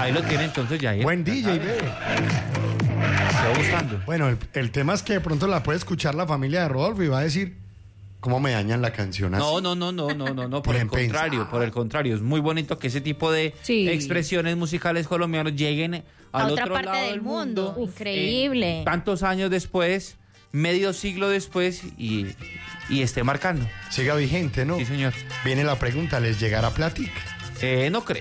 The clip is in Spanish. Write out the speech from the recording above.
Ahí lo tiene entonces ya. Buen DJ, ve. Me está gustando. Bueno, el tema es que de pronto la puede escuchar la familia de Rodolfo y va a decir, ¿cómo me dañan la canción así? No, por el contrario, es muy bonito que ese tipo de expresiones musicales colombianas lleguen al otra otro parte lado del mundo. Increíble. Tantos años después, medio siglo después y esté marcando. Siga vigente, ¿no? Sí, señor. Viene la pregunta, ¿les llegará plática? No creo.